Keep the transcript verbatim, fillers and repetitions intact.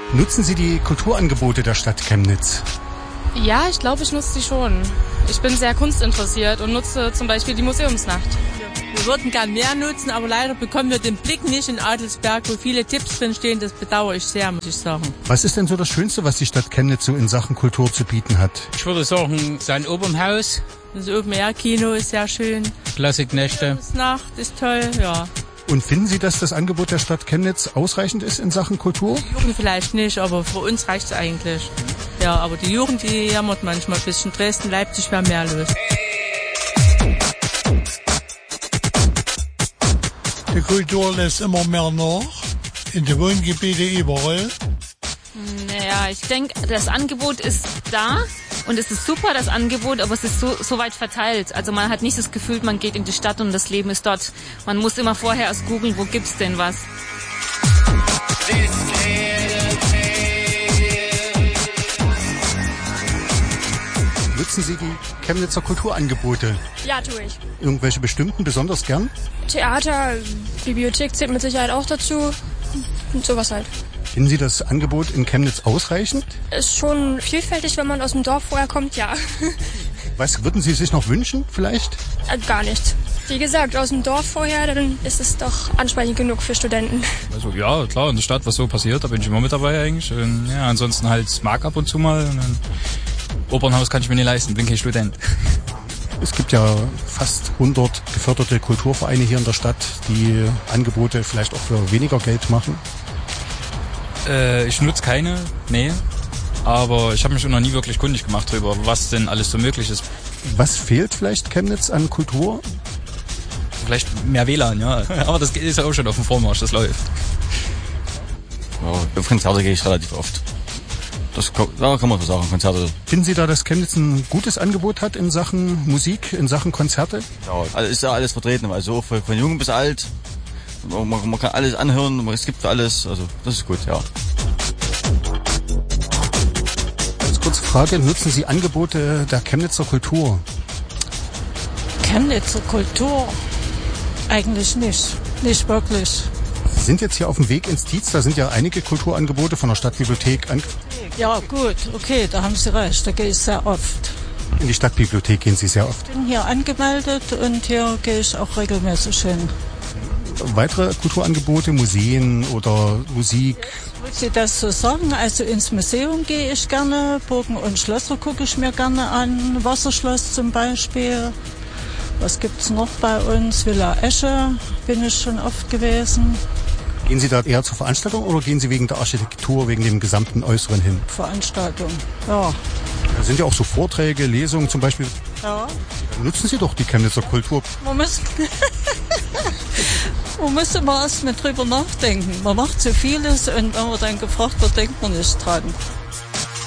Nutzen Sie die Kulturangebote der Stadt Chemnitz? Ja, ich glaube, ich nutze die schon. Ich bin sehr kunstinteressiert und nutze zum Beispiel die Museumsnacht. Wir würden gern mehr nutzen, aber leider bekommen wir den Blick nicht in Adelsberg, wo viele Tipps drin stehen. Das bedauere ich sehr, muss ich sagen. Was ist denn so das Schönste, was die Stadt Chemnitz so in Sachen Kultur zu bieten hat? Ich würde sagen, sein Opernhaus. Das Open-Air-Kino ist sehr schön. Klassiknächte. Nacht ist toll, ja. Und finden Sie, dass das Angebot der Stadt Chemnitz ausreichend ist in Sachen Kultur? Die Jugend vielleicht nicht, aber für uns reicht es eigentlich. Ja, aber die Jugend, die jammert manchmal ein bisschen. Dresden, Leipzig wäre mehr los. Die Kultur lässt immer mehr nach, in den Wohngebieten überall. Naja, ich denke, das Angebot ist da und es ist super, das Angebot, aber es ist so, so weit verteilt. Also man hat nicht das Gefühl, man geht in die Stadt und das Leben ist dort. Man muss immer vorher erst googeln, wo gibt's denn was. Nutzen Sie die Chemnitzer Kulturangebote? Ja, tue ich. Irgendwelche bestimmten besonders gern? Theater, Bibliothek zählt mit Sicherheit auch dazu und sowas halt. Finden Sie das Angebot in Chemnitz ausreichend? Ist schon vielfältig, wenn man aus dem Dorf vorher kommt, ja. Was würden Sie sich noch wünschen vielleicht? Äh, gar nichts. Wie gesagt, aus dem Dorf vorher, dann ist es doch ansprechend genug für Studenten. Also ja, klar, in der Stadt, was so passiert, da bin ich immer mit dabei eigentlich. Und, ja, ansonsten halt Mark ab und zu mal. Und dann Opernhaus kann ich mir nicht leisten, bin kein Student. Es gibt ja fast hundert geförderte Kulturvereine hier in der Stadt, die Angebote vielleicht auch für weniger Geld machen. Äh, ich nutze keine, nee. Aber ich habe mich noch nie wirklich kundig gemacht darüber, was denn alles so möglich ist. Was fehlt vielleicht Chemnitz an Kultur? Vielleicht mehr W L A N, ja. Aber das ist ja auch schon auf dem Vormarsch, das läuft. Ja, auf Konzerte gehe ich relativ oft. Das kann, da kann man so sagen, Konzerte. Finden Sie da, dass Chemnitz ein gutes Angebot hat in Sachen Musik, in Sachen Konzerte? Ja, also ist ja alles vertreten, also von, von jung bis alt. Man, man kann alles anhören, es gibt für alles, also das ist gut, ja. Ganz kurze Frage, nutzen Sie Angebote der Chemnitzer Kultur? Chemnitzer Kultur? Eigentlich nicht, nicht wirklich. Sie sind jetzt hier auf dem Weg ins Dietz, da sind ja einige Kulturangebote von der Stadtbibliothek. An ja gut, okay, da haben Sie recht, da gehe ich sehr oft. In die Stadtbibliothek gehen Sie sehr oft? Ich bin hier angemeldet und hier gehe ich auch regelmäßig hin. Weitere Kulturangebote, Museen oder Musik? Wollen Sie das so sagen? Also ins Museum gehe ich gerne, Burgen und Schlösser gucke ich mir gerne an, Wasserschloss zum Beispiel. Was gibt's noch bei uns? Villa Esche bin ich schon oft gewesen. Gehen Sie da eher zur Veranstaltung oder gehen Sie wegen der Architektur, wegen dem gesamten Äußeren hin? Veranstaltung, ja. Da sind ja auch so Vorträge, Lesungen zum Beispiel. Ja. Dann nutzen Sie doch die Chemnitzer Kultur. Man muss, man muss immer erst mal drüber nachdenken. Man macht so vieles und wenn man dann gefragt wird, denkt man nicht dran.